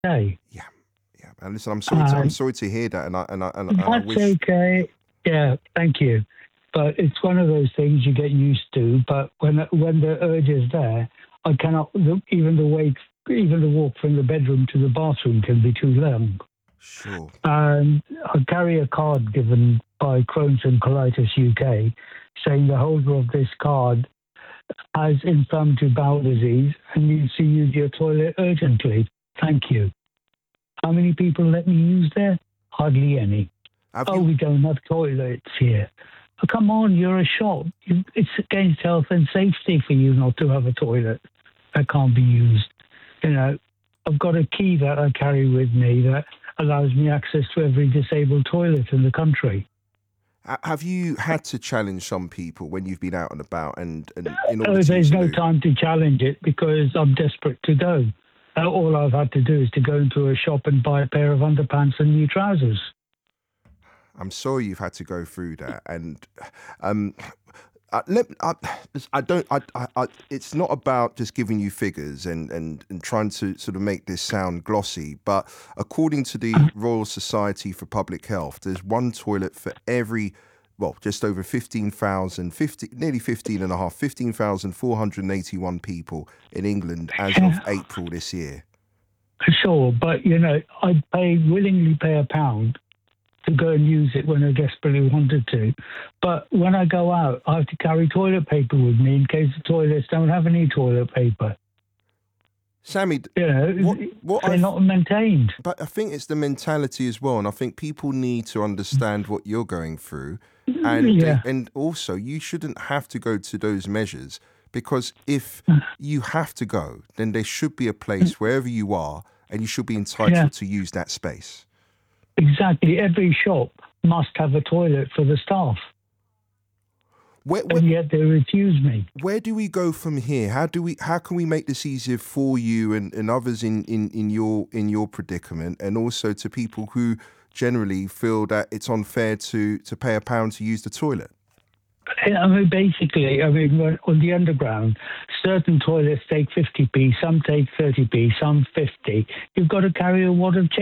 day. Yeah, yeah. And listen, I'm And sorry to hear that, and I that's wish. okay. Yeah, thank you. But it's one of those things you get used to. But when the urge is there, I cannot. Even the walk from the bedroom to the bathroom can be too long. Sure. And I carry a card given by Crohn's and Colitis UK, saying the holder of this card has inflammatory bowel disease and needs to use your toilet urgently. Thank you. How many people let me use there? Hardly any. Have Oh, you? we don't have toilets here. Oh, come on, you're a shop. It's against health and safety for you not to have a toilet that can't be used. You know, I've got a key that I carry with me that allows me access to every disabled toilet in the country. Have you had to challenge some people when you've been out and about, and in order Oh, to there's sort no of? time to challenge it because I'm desperate to go. All I've had to do is to go into a shop and buy a pair of underpants and new trousers. I'm sorry you've had to go through that, and um, let I don't it's not about just giving you figures and trying to sort of make this sound glossy, but according to the Royal Society for Public Health, there's one toilet for every, well, just over 15,000, nearly 15 and a half, 15,481 people in England as of April this year. Sure, but you know, I'd willingly pay a pound to go and use it when I desperately wanted to. But when I go out, I have to carry toilet paper with me in case the toilets don't have any toilet paper. Sammy, You know, what they're I've not maintained. but I think it's the mentality as well, and I think people need to understand what you're going through, and Yeah, also you shouldn't have to go to those measures, because if you have to go, then there should be a place wherever you are, and you should be yeah, entitled to use that space. exactly. Every shop must have a toilet for the staff, Where, where and yet they refuse me. where do we go from here? How can we make this easier for you and others in your predicament, and also to people who generally feel that it's unfair to pay a pound to use the toilet? I mean, basically, on the underground, certain toilets take 50p, some take 30p, some 50. You've got to carry a wad of change.